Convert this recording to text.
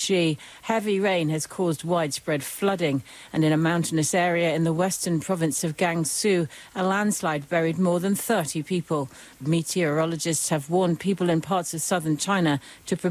Jiangxi. Heavy rain has caused widespread flooding, and in a mountainous area in the western province of Gansu, a landslide buried more than 30 people. Meteorologists have warned people in parts of southern China to